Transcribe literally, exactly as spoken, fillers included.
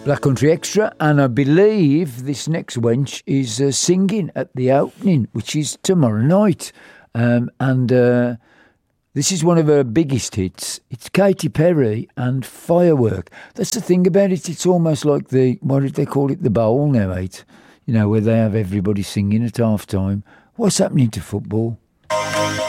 Black Country Extra, and I believe this next wench is uh, singing at the opening, which is tomorrow night. Um, and uh, this is one of her biggest hits. It's Katy Perry and Firework. That's the thing about it. It's almost like the, what did they call it, the bowl now, mate? You know, where they have everybody singing at half time. What's happening to football?